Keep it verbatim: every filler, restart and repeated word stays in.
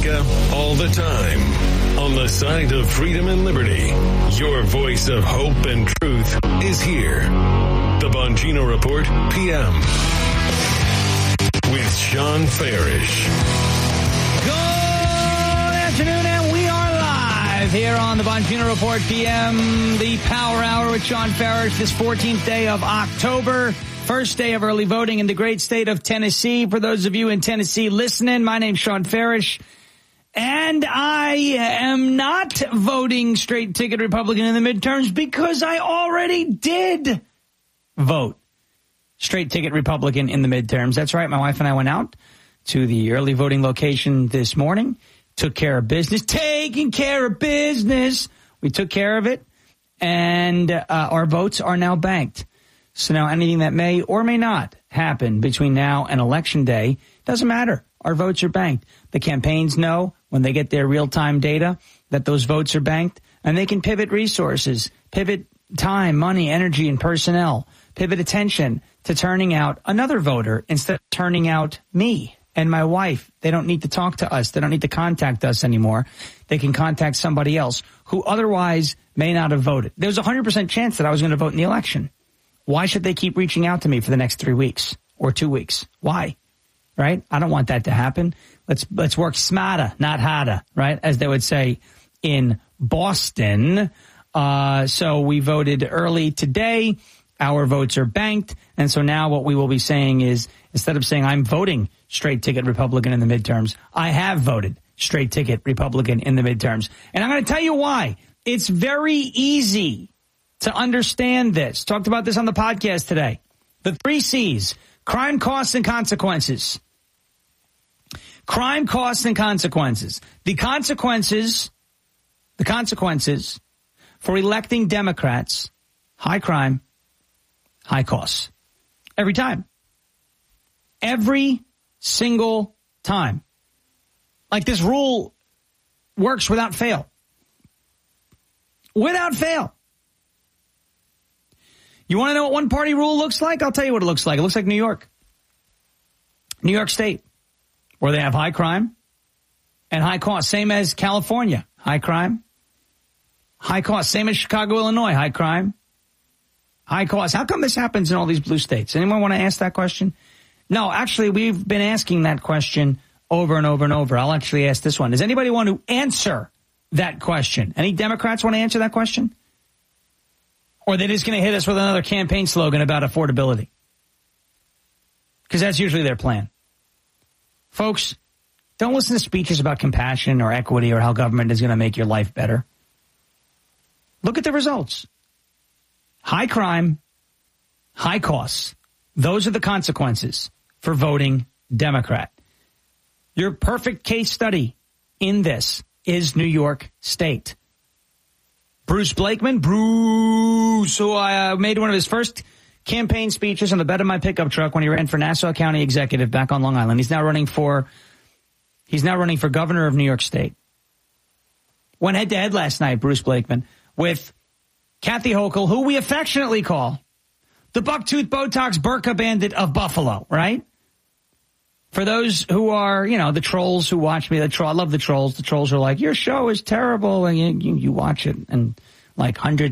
America, all the time. On the side of freedom and liberty, your voice of hope and truth is here. The Bongino Report, P M. With Sean Farish. Good afternoon, and we are live here on the Bongino Report, P M. The Power Hour with Sean Farish, this fourteenth day of October. First day of early voting in the great state of Tennessee. For those of you in Tennessee listening, my name's Sean Farish, and I am not voting straight ticket Republican in the midterms because I already did vote straight ticket Republican in the midterms. That's right. My wife and I went out to the early voting location this morning, took care of business, taking care of business. We took care of it, and uh, our votes are now banked. So now anything that may or may not happen between now and Election Day doesn't matter. Our votes are banked. The campaigns know when they get their real-time data that those votes are banked, and they can pivot resources, pivot time, money, energy, and personnel, pivot attention to turning out another voter instead of turning out me and my wife. They don't need to talk to us. They don't need to contact us anymore. They can contact somebody else who otherwise may not have voted. There was a one hundred percent chance that I was going to vote in the election. Why should they keep reaching out to me for the next three weeks or two weeks? Why? Right? I don't want that to happen. Let's let's work smarter, not harder, right? As they would say in Boston. Uh, so we voted early today. Our votes are banked. And so now what we will be saying is, instead of saying I'm voting straight ticket Republican in the midterms, I have voted straight ticket Republican in the midterms. And I'm going to tell you why. It's very easy to understand this. Talked about this on the podcast today. The three C's: crime, costs, and consequences. Crime, costs, and consequences. The consequences, the consequences for electing Democrats: high crime, high costs. Every time. Every single time. Like, this rule works without fail. Without fail. You want to know what one-party rule looks like? I'll tell you what it looks like. It looks like New York. New York State, where they have high crime and high cost. Same as California. High crime, high cost. Same as Chicago, Illinois. High crime, high cost. How come this happens in all these blue states? Anyone want to ask that question? No, actually, we've been asking that question over and over and over. I'll actually ask this one. Does anybody want to answer that question? Any Democrats want to answer that question? Or are they just going to hit us with another campaign slogan about affordability? Because that's usually their plan. Folks, don't listen to speeches about compassion or equity or how government is going to make your life better. Look at the results. High crime, high costs. Those are the consequences for voting Democrat. Your perfect case study in this is New York State. Bruce Blakeman, Bruce, who I uh, made one of his first campaign speeches on the bed of my pickup truck when he ran for Nassau County Executive back on Long Island. He's now running for, he's now running for governor of New York State. Went head to head last night, Bruce Blakeman, with Kathy Hochul, who we affectionately call the bucktooth Botox burqa bandit of Buffalo, right? For those who are, you know, the trolls who watch me, the troll, I love the trolls. The trolls are like, your show is terrible, and you, you, you watch it, and like hundreds